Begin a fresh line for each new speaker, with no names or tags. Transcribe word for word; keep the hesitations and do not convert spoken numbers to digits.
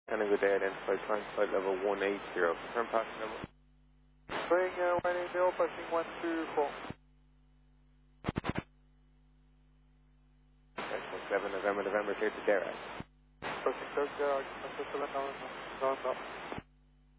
And a good day, identified climb flight level one eighty. Confirm passing number.
Going uh, one eighty, passing one two four.
seven November, November, clear to Derek.
Passing Tokyo, seven November, November.